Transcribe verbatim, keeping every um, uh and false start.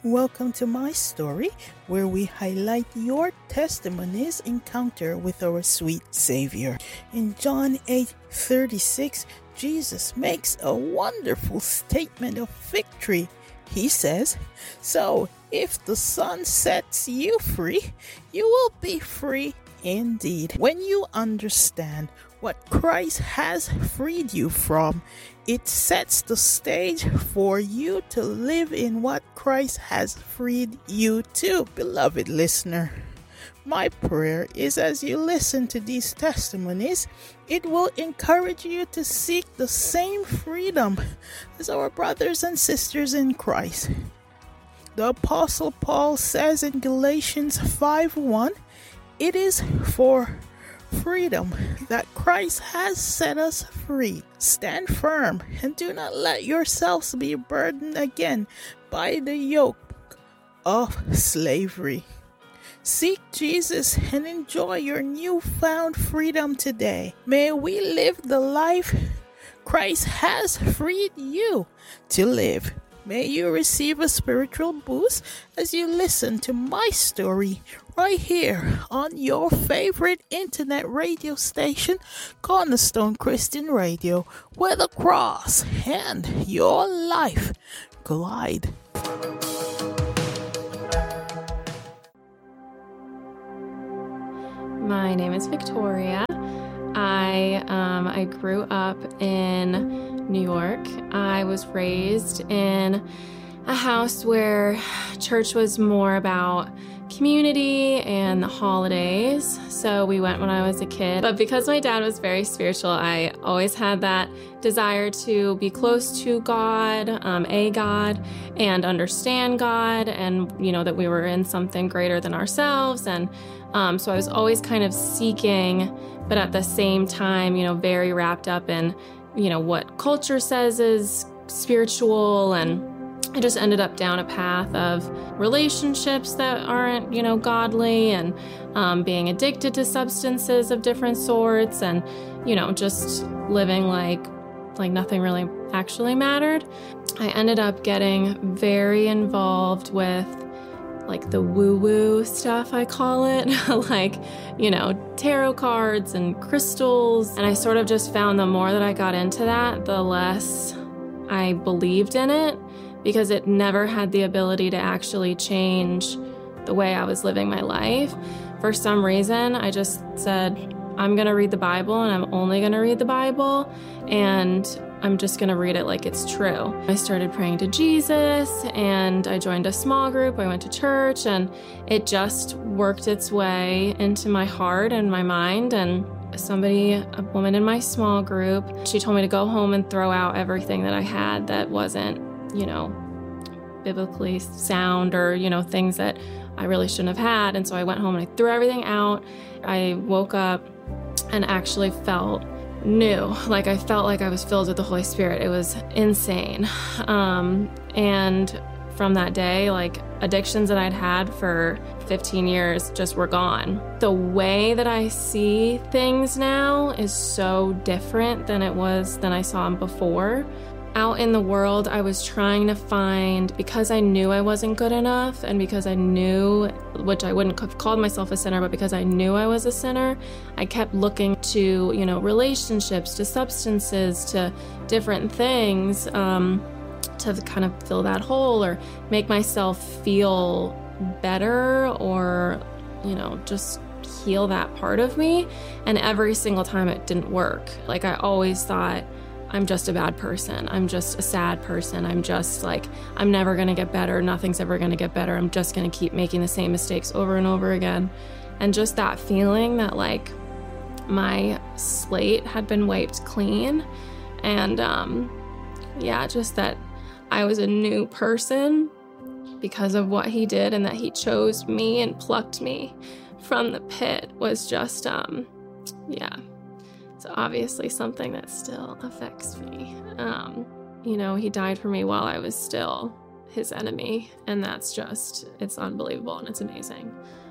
Welcome to my story, where we highlight your testimony's encounter with our sweet Savior. In John eight thirty-six, Jesus makes a wonderful statement of victory. He says, "So if the Son sets you free, you will be free indeed." When you understand what Christ has freed you from, it sets the stage for you to live in what Christ has freed you to. Beloved listener, my prayer is as you listen to these testimonies, it will encourage you to seek the same freedom as our brothers and sisters in Christ. The Apostle Paul says in Galatians five one, it is for freedom that Christ has set us free. Stand firm and do not let yourselves be burdened again by the yoke of slavery. Seek Jesus and enjoy your newfound freedom today. May we live the life Christ has freed you to live. May you receive a spiritual boost as you listen to my story right here on your favorite internet radio station, Cornerstone Christian Radio, where the cross and your life collide. My name is Victoria. I um, I grew up in New York. I was raised in a house where church was more about community and the holidays. So we went when I was a kid. But because my dad was very spiritual, I always had that desire to be close to God, um, a God, and understand God, and, you know, that we were in something greater than ourselves. And um, so I was always kind of seeking, but at the same time, you know, very wrapped up in, you know, what culture says is spiritual. And I just ended up down a path of relationships that aren't, you know, godly, and um, being addicted to substances of different sorts, and, you know, just living like like nothing really actually mattered. I ended up getting very involved with like the woo-woo stuff, I call it, like, you know, tarot cards and crystals. And I sort of just found the more that I got into that, the less I believed in it, because it never had the ability to actually change the way I was living my life. For some reason, I just said, I'm going to read the Bible, and I'm only going to read the Bible, and I'm just going to read it like it's true. I started praying to Jesus, and I joined a small group. I went to church, and it just worked its way into my heart and my mind. And somebody, a woman in my small group, she told me to go home and throw out everything that I had that wasn't, you know, biblically sound, or, you know, things that I really shouldn't have had. And so I went home and I threw everything out. I woke up and actually felt new. Like I felt like I was filled with the Holy Spirit. It was insane. Um, and from that day, like addictions that I'd had for fifteen years just were gone. The way that I see things now is so different than it was than I saw them before. Out in the world, I was trying to find, because I knew I wasn't good enough, and because I knew, which I wouldn't have called myself a sinner, but because I knew I was a sinner, I kept looking to, you know, relationships, to substances, to different things, um, to kind of fill that hole or make myself feel better, or, you know, just heal that part of me. And every single time it didn't work. Like I always thought, I'm just a bad person. I'm just a sad person. I'm just like, I'm never going to get better. Nothing's ever going to get better. I'm just going to keep making the same mistakes over and over again. And just that feeling that like my slate had been wiped clean. And um, yeah, just that I was a new person because of what he did, and that he chose me and plucked me from the pit was just, um, yeah. So obviously something that still affects me. Um, you know, he died for me while I was still his enemy, and that's just, it's unbelievable and it's amazing.